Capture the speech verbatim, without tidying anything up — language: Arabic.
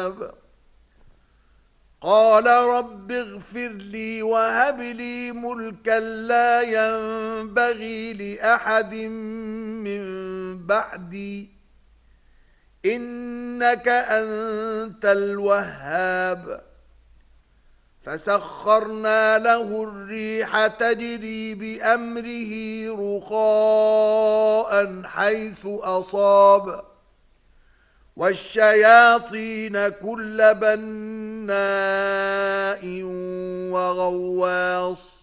العذاب قال رب اغفر لي وهب لي ملكا لا ينبغي لأحد من بعدي إنك أنت الوهاب فسخرنا له الريح تجري بأمره رخاء حيث أصاب والشياطين كل بناء وغواص